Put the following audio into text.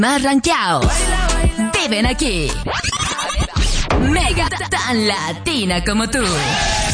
más rankeados viven aquí. Mega tan latina como tú.